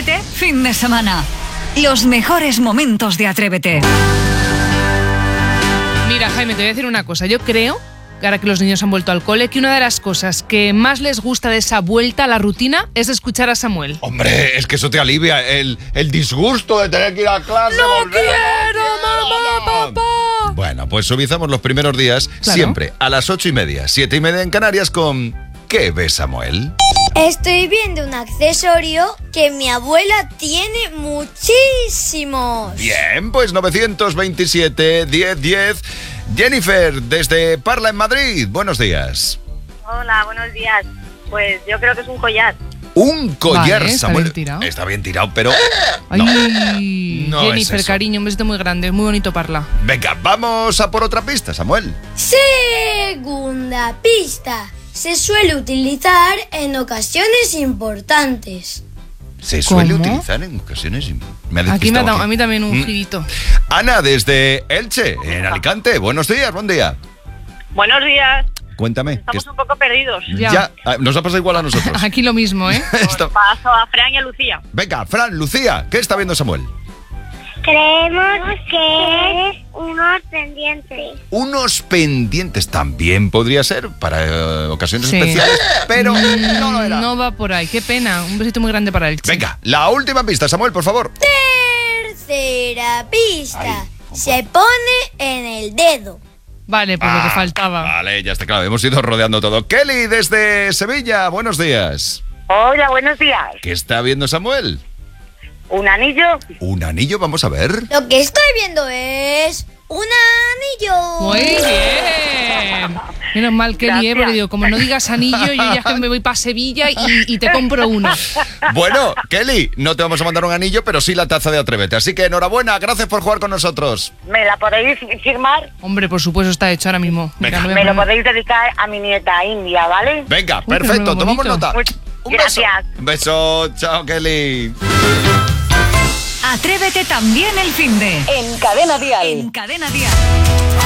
Atrévete, fin de semana. Los mejores momentos de Atrévete. Mira, Jaime, te voy a decir una cosa. Yo creo, ahora que los niños han vuelto al cole, que una de las cosas que más les gusta de esa vuelta a la rutina es escuchar a Samuel. Hombre, es que eso te alivia el disgusto de tener que ir a clase. ¡No quiero, mamá, papá! Bueno, pues suavizamos los primeros días, Claro. siempre a las 8:30, 7:30 en Canarias con ¿Qué ves, Samuel? Estoy viendo un accesorio que mi abuela tiene muchísimos. Bien, pues 927 1010. Jennifer, desde Parla en Madrid. Buenos días. Hola, buenos días. Pues yo creo que es un collar. Un collar, Vale, está Samuel. bien tirado. Está bien tirado, pero Ay, no es Jennifer, eso. cariño, un besito muy grande, muy bonito parla. Venga, vamos a por otra pista, Samuel. Segunda pista. Se suele utilizar en ocasiones importantes. Se suele ¿Cómo? utilizar en ocasiones. Me ha Aquí me ha despistado dado aquí. a mí también un girito. Ana, desde Elche, en Alicante. Buenos días, buen día. Buenos días. Cuéntame. Estamos un poco perdidos. Ya. Nos ha pasado igual a nosotros. Aquí lo mismo, ¿eh? Esto- Paso a Fran y a Lucía. Venga, Fran, Lucía, ¿qué está viendo Samuel? Creemos que es unos pendientes. Unos pendientes también podría ser para ocasiones Sí. especiales, pero no lo era. No va por ahí, qué pena. Un besito muy grande para él. Venga, la última pista, Samuel, por favor. Tercera pista. Ay, Se pone en el dedo. Vale, pues lo que faltaba. Vale, ya está claro, hemos ido rodeando todo. Kelly, desde Sevilla, buenos días. Hola, buenos días. ¿Qué está viendo Samuel? ¿Un anillo? ¿Un anillo? Vamos a ver. Lo que estoy viendo es un anillo. Muy bien. Menos mal que Gracias. porque digo, como no digas anillo, yo ya que me voy para Sevilla y te compro uno. Bueno, Kelly, no te vamos a mandar un anillo, pero sí la taza de Atrévete. Así que enhorabuena, gracias por jugar con nosotros. ¿Me la podéis firmar? Hombre, por supuesto está hecho ahora mismo. Venga. no voy a Me lo poner- podéis dedicar a mi nieta India, ¿vale? Venga, pero perfecto, muy tomamos bonito. nota. Muy- Un gracias. beso. Un beso, chao, Kelly. Atrévete también el finde. En Cadena Dial. En Cadena Dial.